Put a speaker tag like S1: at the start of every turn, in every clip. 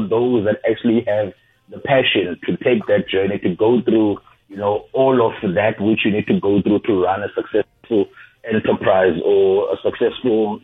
S1: those that actually have the passion to take that journey, to go through, all of that which you need to go through to run a successful enterprise or a successful,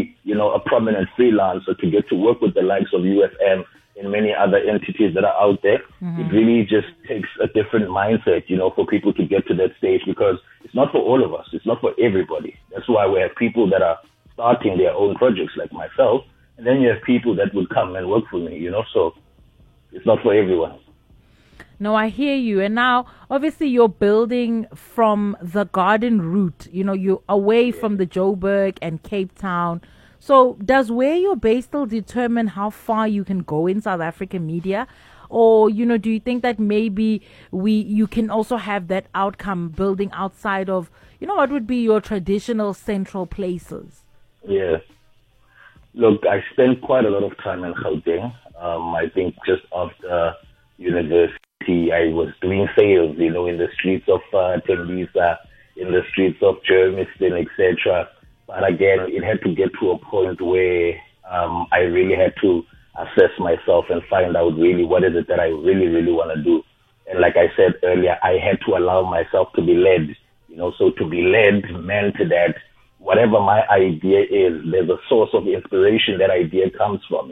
S1: a prominent freelancer, to get to work with the likes of UFM and many other entities that are out there. Mm-hmm. It really just takes a different mindset, for people to get to that stage, because it's not for all of us. It's not for everybody. That's why we have people that are starting their own projects like myself, and then you have people that will come and work for me, so it's not for everyone.
S2: No, I hear you. And now, obviously, you're building from the garden route. You're away from the Joburg and Cape Town. So does where you're based still determine how far you can go in South African media? Or, do you think that maybe you can also have that outcome building outside of, what would be your traditional central places?
S1: Yeah. Look, I spent quite a lot of time in Gauteng. I think just after university, I was doing sales, in the streets of Tembisa, in the streets of Germiston, etc. But again, it had to get to a point where I really had to assess myself and find out really what is it that I really, really want to do. And like I said earlier, I had to allow myself to be led. So to be led meant that whatever my idea is, there's a source of inspiration that idea comes from,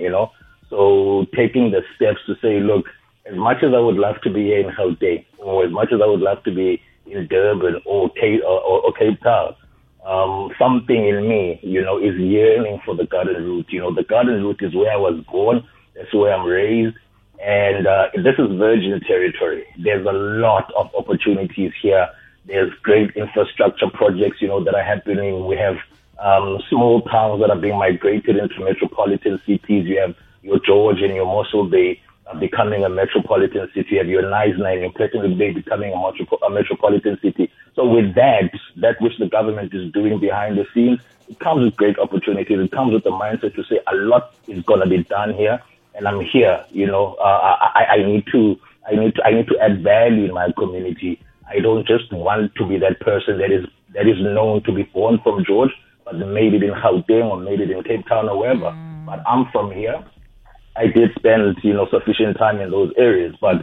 S1: So taking the steps to say, look, as much as I would love to be here in Gauteng, or as much as I would love to be in Durban or Cape Town, something in me, is yearning for the garden route. The garden route is where I was born. That's where I'm raised. And this is virgin territory. There's a lot of opportunities here. There's great infrastructure projects, that are happening. We have small towns that are being migrated into metropolitan cities. You have your George and your Mossel Bay becoming a metropolitan city. You have your Knysna and your Platinum Bay becoming a metropolitan city. So with that which the government is doing behind the scenes, it comes with great opportunities. It comes with the mindset to say a lot is going to be done here, and I'm here. I need to add value in my community. I don't just want to be that person that is known to be born from George, but made it in Gauteng or made it in Cape Town or wherever. But I'm from here. I did spend, sufficient time in those areas, but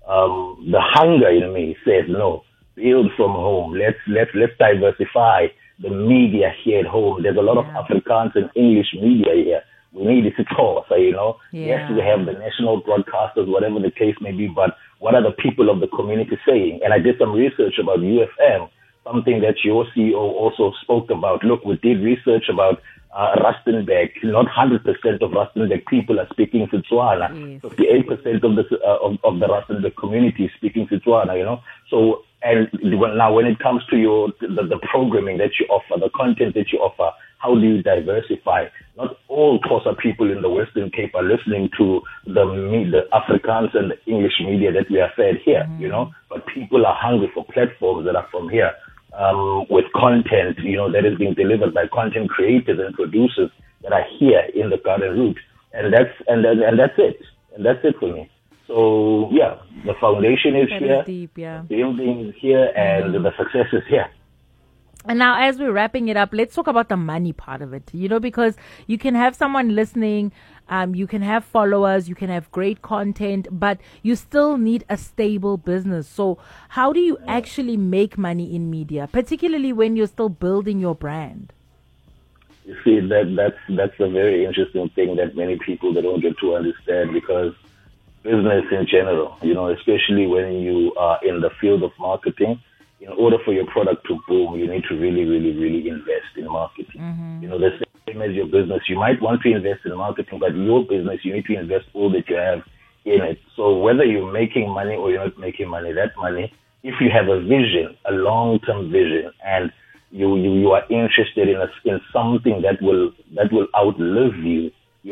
S1: the hunger in me says no. Build from home. Let's diversify the media here at home. There's a lot of Afrikaans and English media here. We need it to talk, Yeah. Yes, we have the national broadcasters, whatever the case may be, but what are the people of the community saying? And I did some research about UFM, something that your CEO also spoke about. Look, we did research about Rustenburg. Not 100% of Rustenburg people are speaking Setswana. Yes. 58% of the Rustenburg community is speaking Setswana, So, and now when it comes to the programming that you offer, the content that you offer, how do you diversify? Not all Xhosa people in the Western Cape are listening to the Afrikaans and the English media that we are fed here, But people are hungry for platforms that are from here. With content, that is being delivered by content creators and producers that are here in the garden route, and that's it, and that's it for me. So the foundation is here, deep, the building is here, and the success is here.
S2: And now, as we're wrapping it up, let's talk about the money part of it, because you can have someone listening, you can have followers, you can have great content, but you still need a stable business. So how do you actually make money in media, particularly when you're still building your brand?
S1: You see, that's a very interesting thing that many people they don't get to understand, because business in general, especially when you are in the field of marketing, in order for your product to boom, you need to really, really, really invest in marketing. The same as your business, you might want to invest in marketing, but your business, you need to invest all that you have in it. So whether you're making money or you're not making money, that money, if you have a vision, a long-term vision, and you are interested in something that will outlive you,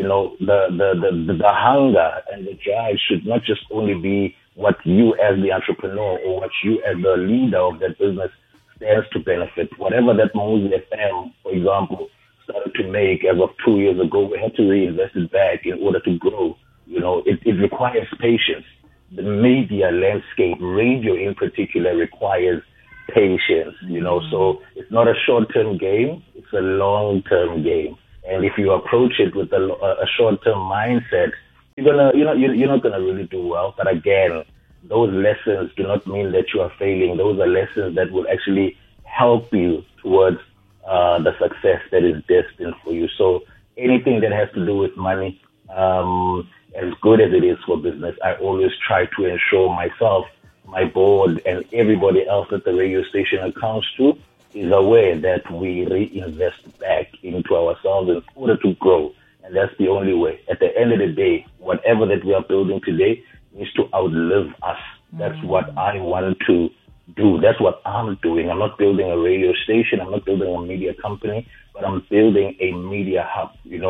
S1: the hunger and the drive should not just only be what you as the entrepreneur or what you as the leader of that business stands to benefit. Whatever that Moses FM, for example, started to make as of 2 years ago, we had to reinvest it back in order to grow. It requires patience. The media landscape, radio in particular, requires patience, so it's not a short-term game, it's a long-term game. And if you approach it with a short-term mindset, you're not gonna really do well. But again, those lessons do not mean that you are failing. Those are lessons that will actually help you towards the success that is destined for you. So anything that has to do with money, as good as it is for business, I always try to ensure myself, my board, and everybody else that the radio station accounts to is aware that we reinvest back into ourselves in order to grow. And that's the only way. At the end of the day, whatever that we are building today needs to outlive us. That's what I want to do. That's what I'm doing. I'm not building a radio station. I'm not building a media company, but I'm building a media hub.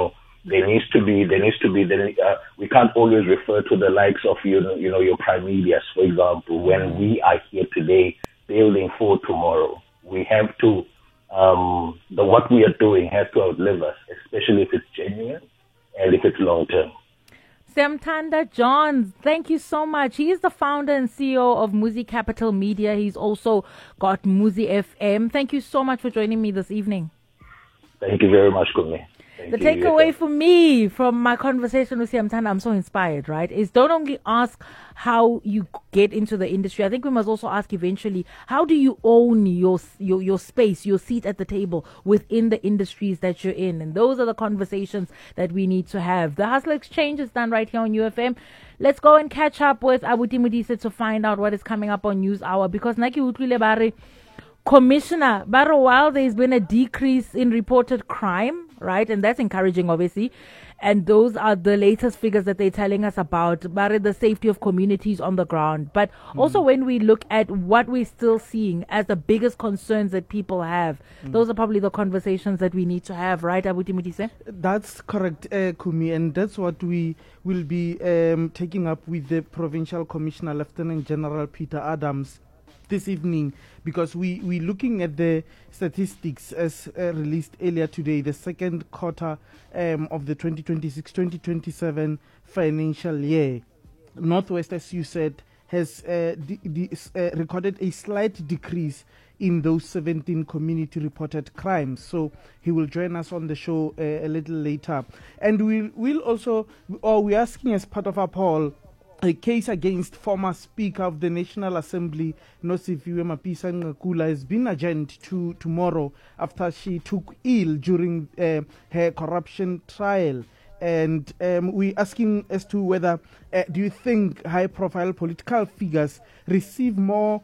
S1: We can't always refer to the likes of, your prime medias, for example, when we are here today building for tomorrow. We have to, what we are doing has to outlive us, especially if it's genuine and if it's long term.
S2: Semthanda Johns, thank you so much. He is the founder and CEO of Muzi Capital Media. He's also got Muzi FM. Thank you so much for joining me this evening.
S1: Thank you very much, Kumi.
S2: The takeaway for me from my conversation with Semthanda, I'm so inspired, right, is don't only ask how you get into the industry. I think we must also ask eventually, how do you own your space, your seat at the table within the industries that you're in? And those are the conversations that we need to have. The Hustle Exchange is done right here on UFM. Let's go and catch up with Abuti Modise to find out what is coming up on News Hour, because Naki Utlwile Bare, Commissioner, but while there's been a decrease in reported crime, right, and that's encouraging, obviously, and those are the latest figures that they're telling us about the safety of communities on the ground. But also when we look at what we're still seeing as the biggest concerns that people have, those are probably the conversations that we need to have, right, Abuti Modise?
S3: That's correct, Kumi, and that's what we will be taking up with the Provincial Commissioner, Lieutenant General Peter Adams, this evening, because we're looking at the statistics as released earlier today, the second quarter of the 2026-2027 financial year. Northwest, as you said, has recorded a slight decrease in those 17 community reported crimes. So he will join us on the show a little later. And we're asking as part of our poll, a case against former Speaker of the National Assembly, Nosiviwe Mapisa Nqakula, has been adjourned to tomorrow after she took ill during her corruption trial. And we're asking as to whether, do you think high-profile political figures receive more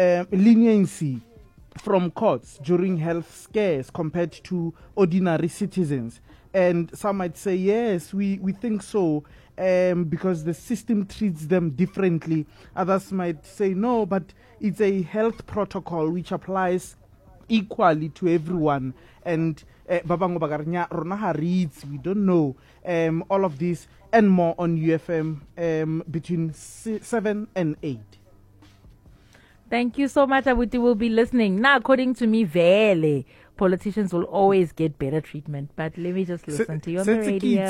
S3: leniency from courts during health scares compared to ordinary citizens? And some might say, yes, we think so, because the system treats them differently. Others might say, no, but it's a health protocol which applies equally to everyone. And we don't know. All of this and more on UFM between 7 and 8.
S2: Thank you so much, Abuti. We'll be listening. Now, according to me, Vele, politicians will always get better treatment. But let me just listen to you on the radio.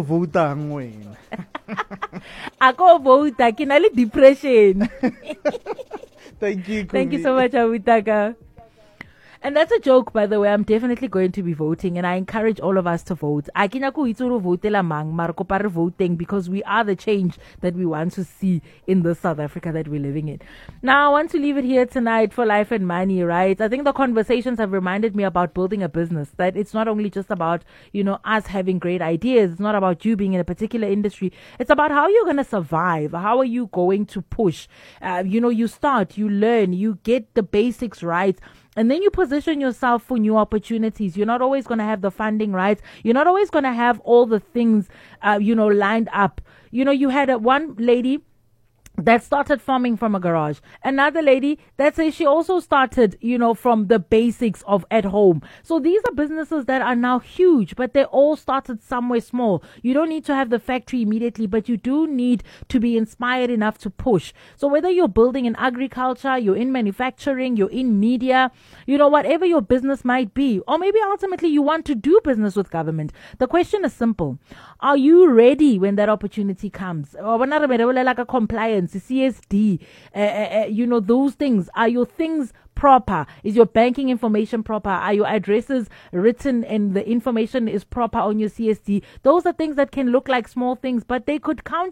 S2: I go vote. I can only depression.
S3: Thank you.
S2: Thank you so much, Abutaka. And that's a joke, by the way. I'm definitely going to be voting, and I encourage all of us to vote. Voting because we are the change that we want to see in the South Africa that we're living in. Now, I want to leave it here tonight for Life and Money, right? I think the conversations have reminded me about building a business, that it's not only just about, us having great ideas. It's not about you being in a particular industry. It's about how you're going to survive. How are you going to push? You start, you learn, you get the basics right. And then you position yourself for new opportunities. You're not always going to have the funding right. You're not always going to have all the things, lined up. You had one lady that started farming from a garage. Another lady that says she also started, from the basics of at home. So these are businesses that are now huge, but they all started somewhere small. You don't need to have the factory immediately, but you do need to be inspired enough to push. So whether you're building in agriculture, you're in manufacturing, you're in media, whatever your business might be, or maybe ultimately you want to do business with government. The question is simple. Are you ready when that opportunity comes? Or like a compliance? documents, the CSD, those things. Are your things proper? Is your banking information proper? Are your addresses written and the information is proper on your CSD? Those are things that can look like small things, but they could count